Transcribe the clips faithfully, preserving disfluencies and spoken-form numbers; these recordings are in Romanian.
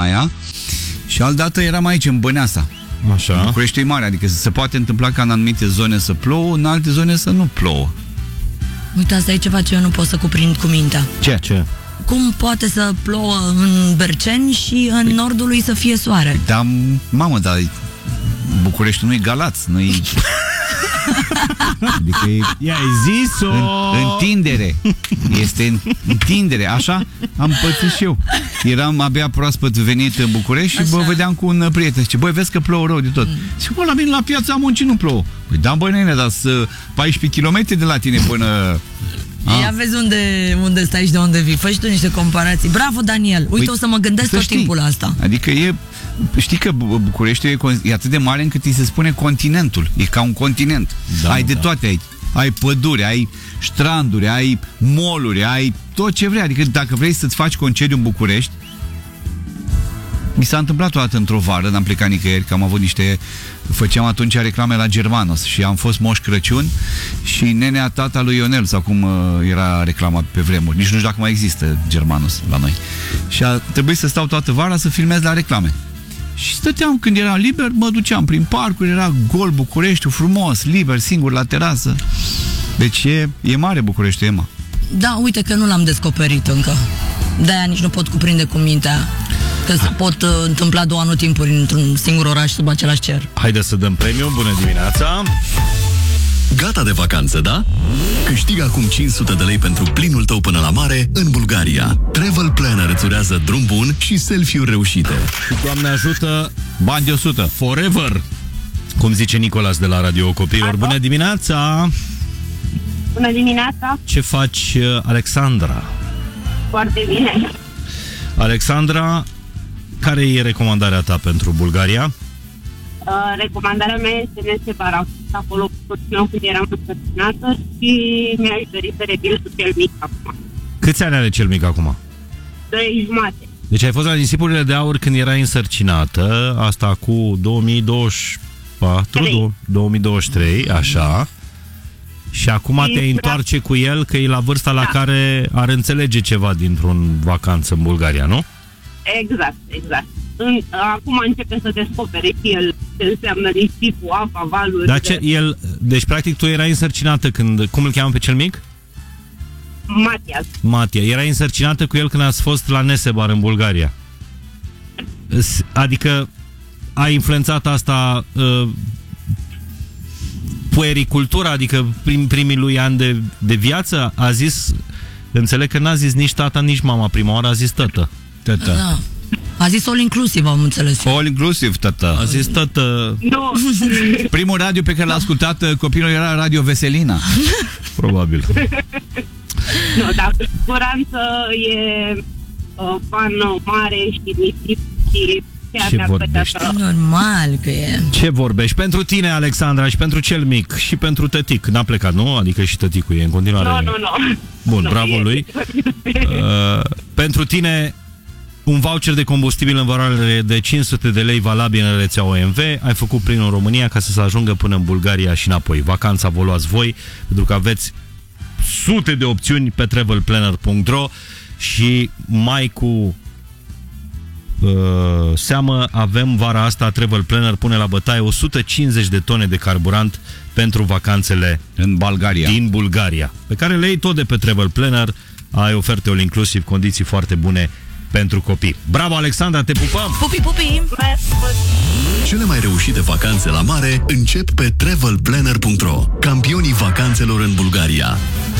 aia. Și altdată eram aici, în Băneasa. Așa. Bucureștiul e mare, adică se poate întâmpla ca în anumite zone să plouă, în alte zone să nu plouă. Uite, asta e ceva ce eu nu pot să cuprind cu mintea. Ce? Ce? Cum poate să plouă în Berceni și în nordul lui să fie soare? Da, mamă, dar Bucureștiul nu-i Galați, nu-i... Adică e... I-ai zis-o! În, întindere. Este întindere. Așa am pățit și eu. Eram abia proaspăt venit în București și bă, vedeam cu un prieten. Zice, băi, vezi că plouă rău de tot. Zice, bă, la mine la piața Muncii nu plouă. Păi da, băi, nene, dar să paisprezece kilometri de la tine până... A. Ia vezi unde, unde stai și de unde vii. Fă și tu niște comparații. Bravo, Daniel. Uite, Ui, o să mă gândesc tot știi, timpul la asta. Adică e... Știi că Bucureștiul e, e atât de mare încât îi se spune continentul. E ca un continent. Da, ai de da. toate aici. Ai păduri, ai stranduri, ai mall-uri, ai tot ce vrei. Adică dacă vrei să-ți faci concediu în București, mi s-a întâmplat o dată într-o vară, n-am plecat nicăieri, că am avut niște... Făceam atunci reclame la Germanos și am fost Moș Crăciun și nenea tata lui Ionel, sau cum uh, era reclama pe vremuri. Nici nu știu dacă mai există Germanos la noi. Și a trebuit să stau toată vara să filmez la reclame. Și stăteam, când era liber, mă duceam prin parcuri, era gol Bucureștiul, frumos, liber, singur, la terasă. Deci e, e mare Bucureștiul, Ema. Da, uite că nu l-am descoperit încă. De-aia nici nu pot cuprinde cu mintea că se pot uh, întâmpla două anotimpuri într-un singur oraș sub același cer. Haideți să dăm premiu. Bună dimineața! Gata de vacanță, da? Câștigă acum cinci sute de lei pentru plinul tău până la mare în Bulgaria. Travel Planner îți urează drum bun și selfie-uri reușite. Și Doamne ajută, bani de o sută. Forever! Cum zice Nicolas de la Radio Copiilor. Alo? Bună dimineața! Bună dimineața! Ce faci, Alexandra? Foarte bine. Alexandra, care e recomandarea ta pentru Bulgaria? Uh, recomandarea mea este neseparat. Acolo continuăm când eram însărcinată și mi-aș dori să revin cu cel mic acum. Câți ani are cel mic acum? Doi jumate. Deci ai fost la Nisipurile de Aur când erai însărcinată, asta cu două mii douăzeci și patru, două mii douăzeci și trei, așa. Și acum și te întoarce cu el, că e la vârsta da. la care ar înțelege ceva dintr-un vacanță în Bulgaria, nu? Exact, exact. În, acum începe să descopere și el ce înseamnă nisipul, apa, valuri. Dar ce, el, deci practic tu erai însărcinată când, cum îl cheamă pe cel mic? Matias. Matia. Erai însărcinată cu el când ați fost la Nesebar în Bulgaria. Adică a influențat asta uh, puericultura, adică prim, primii lui ani de, de viață? A zis, înțeleg că n-a zis nici tata, nici mama prima oară, a zis tătă. Tătă. Da. A zis all inclusiv, am înțeles eu. All inclusiv, tătă. A zis tătă. Nu. Primul radio pe care l-a ascultat copilul era Radio Veselina. Probabil. Nu, dar cu siguranță e uh, fan mare și nisip și Ce vorbești? Normal că e. Ce vorbești? Pentru tine, Alexandra, și pentru cel mic, și pentru tătic. N-a plecat, nu? Adică și tăticul e în continuare. Nu, nu, nu. Bun, nu, bravo e. lui. Uh, pentru tine, un voucher de combustibil în valoare de cinci sute de lei valabil în rețea O M V. Ai făcut prin în România ca să se ajungă până în Bulgaria și înapoi. Vacanța vă luați voi, pentru că aveți sute de opțiuni pe travel planner punct ro și mai cu uh, seamă avem vara asta, Travel Planner pune la bătaie o sută cincizeci de tone de carburant pentru vacanțele în Bulgaria. din Bulgaria, pe care le iei tot de pe Travel Planner. Ai oferte all inclusiv, condiții foarte bune pentru copii. Bravo, Alexandra, te pupăm! Pupi, pupi! Cele mai reușite vacanțe la mare încep pe travel planner punct ro. Campionii vacanțelor în Bulgaria.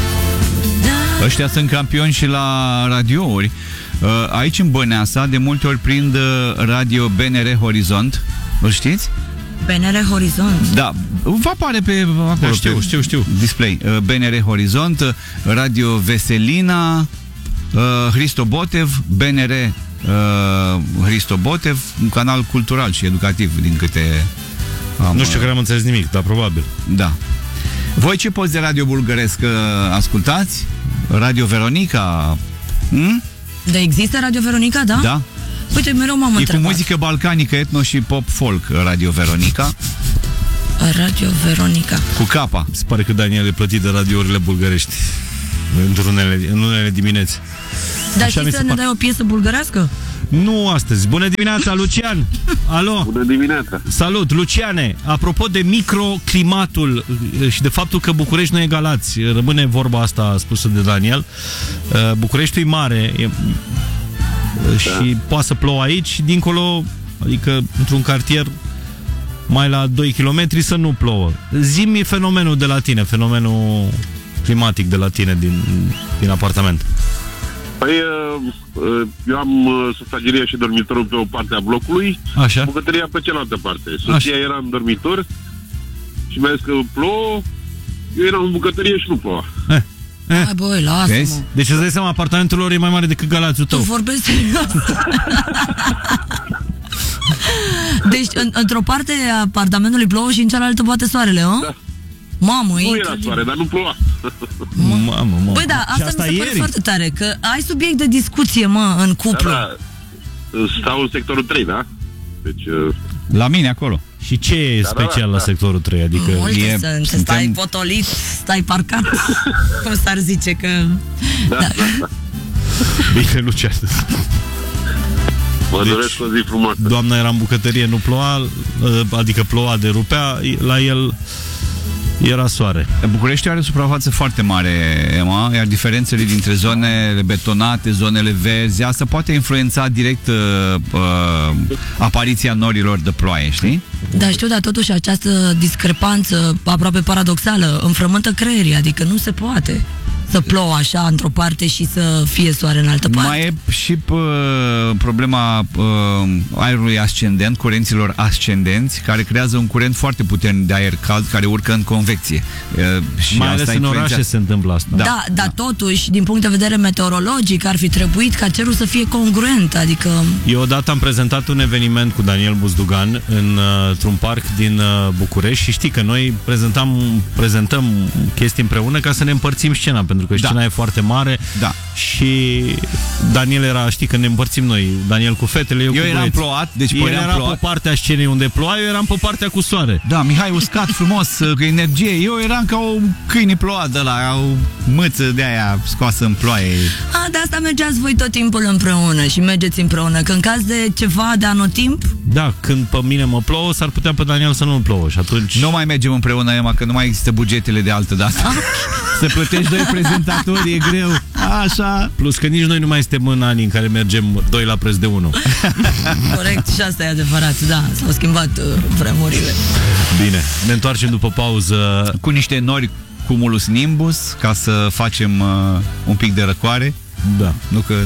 Ăștia sunt campioni și la radiouri. Aici în Băneasa de multe ori prind radio B N R Horizont. Îl știți? B N R Horizont. Da, vă apare pe acolo, da, știu, pe știu, știu. display. B N R Horizont, Radio Veselina, Hristo Botev, B N R uh, Hristo Botev, un canal cultural și educativ, din câte am, nu știu că n-am înțeles nimic, dar probabil. Da. Voi ce poți de radio bulgăresc ascultați? Radio Veronica? Hmm? Da, există Radio Veronica, da? Da. Uite, mereu m-am e întrebat. cu muzică balcanică, etno și pop folk, Radio Veronica. Radio Veronica. Cu capa. Se pare că Daniel e plătit de radiourile bulgărești în unele, în unele dimineți. Dar știi să ne dai o piesă bulgărească? Nu astăzi. Bună dimineața, Lucian! Alo! Bună dimineața! Salut, Luciane! Apropo de microclimatul și de faptul că București nu e Galați, rămâne vorba asta spusă de Daniel, Bucureștiul e mare e, și da. Poate să plouă aici, dincolo, adică într-un cartier mai la doi kilometri să nu plouă. Zi-mi fenomenul de la tine, fenomenul climatic de la tine din, din apartament. Păi, eu am sufrageria și dormitorul pe o parte a blocului, așa, bucătăria pe cealaltă parte. Soția era în dormitor și mi-a zis că plouă, eu eram în bucătărie și nu ploua. Eh. Eh. Hai băi, lasă-mă. Deci îți dai seama, apartamentul lor e mai mare decât Galațiul tău. Tu vorbești serios. Deci, în, într-o parte a apartamentului plouă și în cealaltă bate soarele, o? Da. Mamă, nu e era soare, dar nu ploua. Mamă, mamă. Băi, da, asta, asta mi se pare foarte tare, că ai subiect de discuție, mă, în cuplu. Da, da. Stau în sectorul trei, da? Deci... La mine acolo. Și ce e da, special da, da. la sectorul trei? Adică multe e, sunt, suntem... stai potolit, stai parcat. Cum s-ar zice că... Da, da, da. Bine, Lucian. Vă deci, doresc o zi frumoasă. Doamna era în bucătărie, nu ploua, adică ploua de rupea, la el era soare. București are o suprafață foarte mare, Emma, iar diferențele dintre zonele betonate, zonele verzi, asta poate influența direct uh, uh, apariția norilor de ploaie, știi? Da, știu, dar totuși această discrepanță aproape paradoxală înfrământă creierii, adică nu se poate să plouă așa într-o parte și să fie soare în altă parte. Mai e și uh, problema uh, aerului ascendent, curenților ascendenți, care creează un curent foarte puternic de aer cald care urcă în convecție. Uh, și mai asta ales în orașe se întâmplă asta. Da, da, dar da. Totuși, din punct de vedere meteorologic, ar fi trebuit ca cerul să fie congruent, adică... Eu odată am prezentat un eveniment cu Daniel Buzdugan în, într-un parc din uh, București și știi că noi prezentam, prezentăm chestii împreună ca să ne împărțim scena, pentru că scena da. e foarte mare, da. Și Daniel era, știi că ne împărțim noi, Daniel cu fetele, eu, eu cu eram băieți. plouat, deci el era ploat. pe partea scenei unde ploua, eu eram pe partea cu soare. Da, Mihai uscat frumos, cu energie, eu eram ca o câine plouat de la o mâță de aia scoasă în ploaie. A, de asta mergeați voi tot timpul împreună și mergeți împreună, că în caz de ceva de anotimp... Da, când pe mine mă plouă, s-ar putea pe Daniel să nu plouă și atunci... Nu mai mergem împreună, Emma, că nu mai există bugetele de altă dată. Ah. Să plătești doi prezentatori e greu. Așa. Plus că nici noi nu mai suntem în anii în care mergem doi la preț de unu. Corect, și asta e adevărat, da, s-au schimbat uh, vremurile. Bine, ne întoarcem după pauză cu niște nori cumulus nimbus ca să facem uh, un pic de răcoare. Da. Nu că...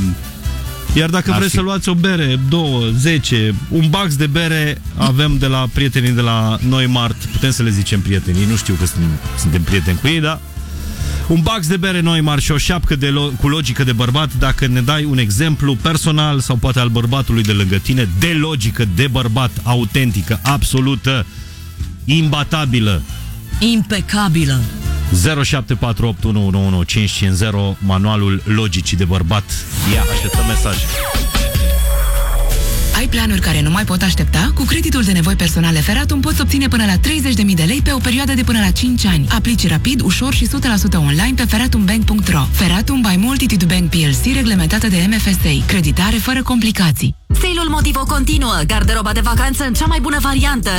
Iar dacă vreți fi. să luați o bere, două, zece, un bax de bere avem de la prietenii de la Neumart. Putem să le zicem prietenii, nu știu că suntem, suntem prieteni cu ei, dar un bax de bere Neumart și o șapcă de lo- cu logică de bărbat. Dacă ne dai un exemplu personal sau poate al bărbatului de lângă tine, de logică de bărbat, autentică, absolută, imbatabilă, impecabilă. zero șapte patru opt unu unu unu cinci cinci zero, manualul logicii de bărbat. Ia, așteptăm mesaje. Ai planuri care nu mai pot aștepta? Cu creditul de nevoi personale Feratum poți obține până la treizeci de mii de lei pe o perioadă de până la cinci ani. Aplici rapid, ușor și o sută la sută online pe feratumbank punct ro. Feratum by Multitude Bank P L C, reglementată de M F S A. Creditare fără complicații. Sale-ul Motivo continuă. Garderoba de vacanță în cea mai bună variantă.